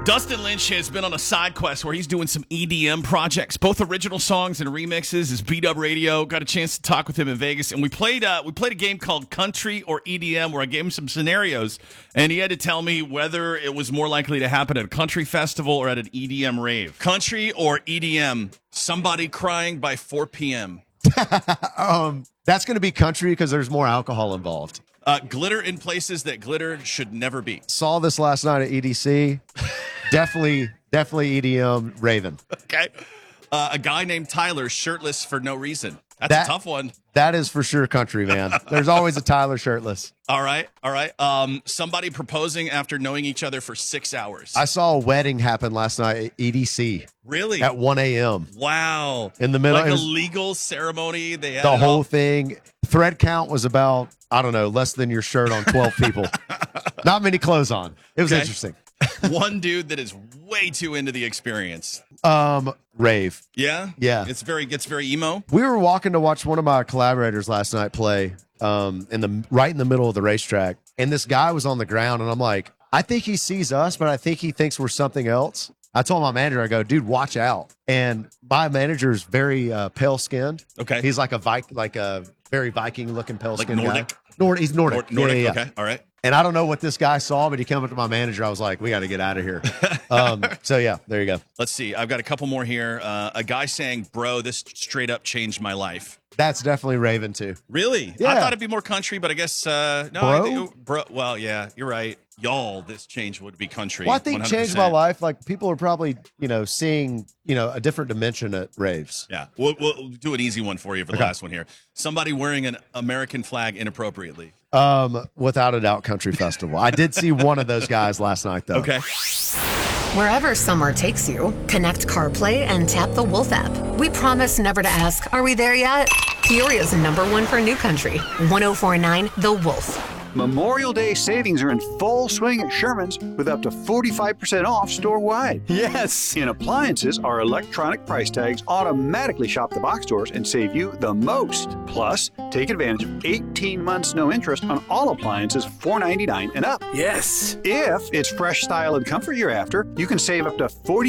Dustin Lynch has been on a side quest where he's doing some EDM projects, both original songs and remixes. His Beat Up Radio. Got a chance to talk with him in Vegas, and we played a game called Country or EDM, where I gave him some scenarios, and he had to tell me whether it was more likely to happen at a country festival or at an EDM rave. Country or EDM? Somebody crying by 4 p.m. That's going to be country because there's more alcohol involved. Glitter in places that glitter should never be. Saw this last night at EDC. Definitely EDM Raven. Okay. A guy named Tyler shirtless for no reason. That's a tough one. That is for sure country, man. There's always a Tyler shirtless. All right. Somebody proposing after knowing each other for 6 hours. I saw a wedding happen last night at EDC. Really? At 1 a.m. Wow. In the middle. Like a legal ceremony. They had the whole thing. Thread count was about, I don't know, less than your shirt on 12 people. Not many clothes on. It was interesting. One dude that is way too into the experience. Rave. Yeah? Yeah. It's very emo. We were walking to watch one of my collaborators last night play right in the middle of the racetrack. And this guy was on the ground, and I'm like, I think he sees us, but I think he thinks we're something else. I told my manager, I go, dude, watch out. And my manager's very pale skinned. Okay. He's like a very Viking looking pale skinned Nordic? guy. He's Nordic. Nordic. Yeah. Okay. All right. And I don't know what this guy saw, but he came up to my manager. I was like, we got to get out of here. So, yeah, there you go. Let's see. I've got a couple more here. A guy saying, bro, this straight up changed my life. That's definitely Raven, too. Really? Yeah. I thought it'd be more country, but I guess, no. Bro? Bro? Well, yeah, you're right. Y'all, this change would be country. Well, I think 100%. changed my life. Like, people are probably, seeing, a different dimension at raves. Yeah. We'll do an easy one for you for the last one here. Somebody wearing an American flag inappropriately. Without a doubt, country festival. I did see one of those guys last night, though. Okay. Wherever summer takes you, connect CarPlay and tap the Wolf app. We promise never to ask, are we there yet? Peoria's #1 for new country. 1049 The Wolf. Memorial Day savings are in full swing at Sherman's with up to 45% off store-wide. Yes! In appliances, our electronic price tags automatically shop the box stores and save you the most. Plus, take advantage of 18 months no interest on all appliances $4.99 and up. Yes! If it's fresh style and comfort you're after, you can save up to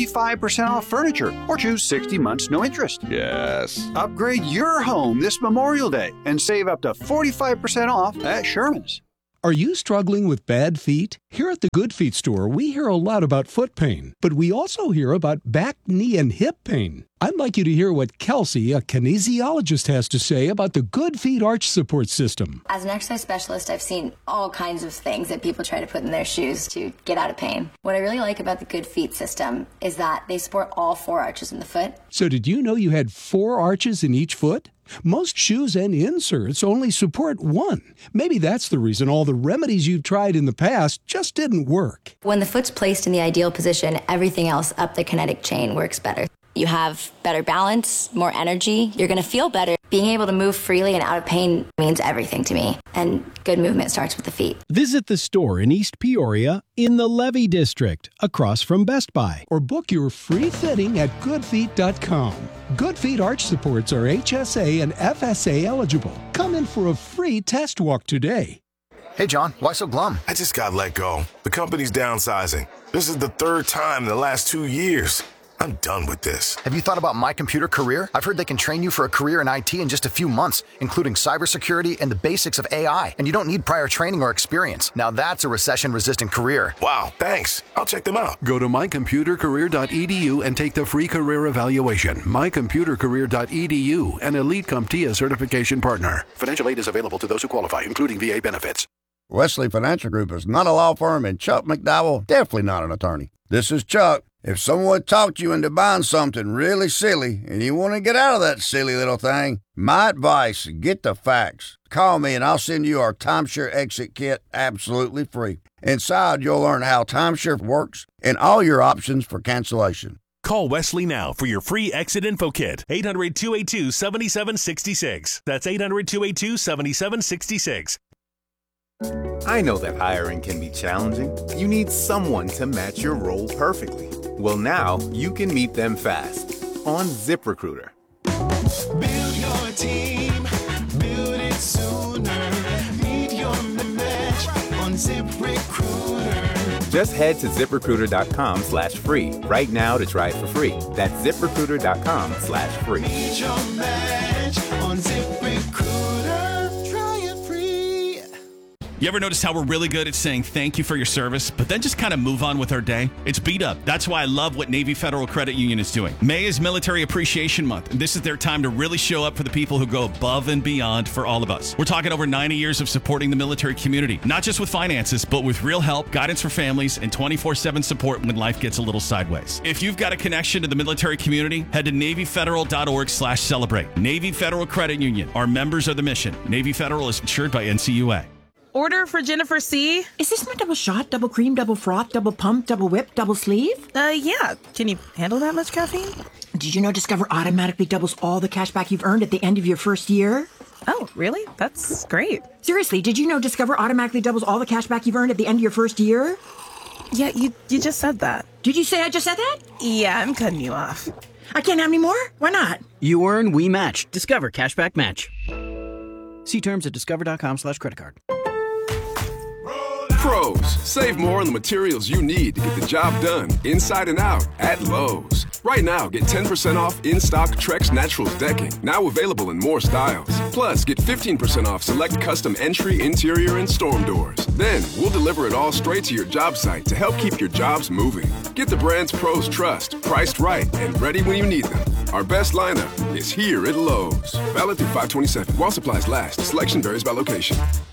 45% off furniture or choose 60 months no interest. Yes! Upgrade your home this Memorial Day and save up to 45% off at Sherman's. Are you struggling with bad feet? Here at the Good Feet store, we hear a lot about foot pain, but we also hear about back, knee, and hip pain. I'd like you to hear what Kelsey, a kinesiologist, has to say about the Good Feet arch support system. As an exercise specialist, I've seen all kinds of things that people try to put in their shoes to get out of pain. What I really like about the Good Feet system is that they support all 4 arches in the foot. So did you know you had 4 arches in each foot? Most shoes and inserts only support 1. Maybe that's the reason all the remedies you've tried in the past just didn't work. When the foot's placed in the ideal position, everything else up the kinetic chain works better. You have better balance, more energy, you're going to feel better. Being able to move freely and out of pain means everything to me, and good movement starts with the feet. Visit the store in East Peoria in the Levy District, across from Best Buy. Or book your free fitting at goodfeet.com. Good Feet arch supports are HSA and FSA eligible. Come in for a free test walk today. Hey, John, why so glum? I just got let go. The company's downsizing. This is the 3rd time in the last 2 years. I'm done with this. Have you thought about My Computer Career? I've heard they can train you for a career in IT in just a few months, including cybersecurity and the basics of AI. And you don't need prior training or experience. Now that's a recession-resistant career. Wow, thanks. I'll check them out. Go to mycomputercareer.edu and take the free career evaluation. Mycomputercareer.edu, an Elite CompTIA certification partner. Financial aid is available to those who qualify, including VA benefits. Wesley Financial Group is not a law firm, and Chuck McDowell definitely not an attorney. This is Chuck. If someone talked you into buying something really silly and you want to get out of that silly little thing, my advice, get the facts. Call me and I'll send you our timeshare exit kit absolutely free. Inside, you'll learn how timeshare works and all your options for cancellation. Call Wesley now for your free exit info kit. 800-282-7766. That's 800-282-7766. I know that hiring can be challenging. You need someone to match your role perfectly. Well, now you can meet them fast on ZipRecruiter. Build your team, build it sooner. Meet your match on ZipRecruiter. Just head to ZipRecruiter.com/free right now to try it for free. That's ZipRecruiter.com/free. Need your match on ZipRecruiter. Try it free. You ever notice how we're really good at saying thank you for your service, but then just kind of move on with our day? It's beat up. That's why I love what Navy Federal Credit Union is doing. May is Military Appreciation Month, and this is their time to really show up for the people who go above and beyond for all of us. We're talking over 90 years of supporting the military community, not just with finances, but with real help, guidance for families, and 24/7 support when life gets a little sideways. If you've got a connection to the military community, head to NavyFederal.org/celebrate. Navy Federal Credit Union. Our members are the mission. Navy Federal is insured by NCUA. Order for Jennifer C. Is this my double shot, double cream, double froth, double pump, double whip, double sleeve? Yeah. Can you handle that much caffeine? Did you know Discover automatically doubles all the cash back you've earned at the end of your first year? Oh, really? That's great. Seriously, did you know Discover automatically doubles all the cash back you've earned at the end of your first year? Yeah, you just said that. Did you say I just said that? Yeah, I'm cutting you off. I can't have any more? Why not? You earn, we match. Discover Cashback Match. See terms at discover.com/creditcard. Pros, save more on the materials you need to get the job done inside and out at Lowe's. Right now, get 10% off in-stock Trex Naturals decking, now available in more styles. Plus, get 15% off select custom entry, interior, and storm doors. Then, we'll deliver it all straight to your job site to help keep your jobs moving. Get the brands pros trust, priced right, and ready when you need them. Our best lineup is here at Lowe's. Valid through 5/27. While supplies last. Selection varies by location.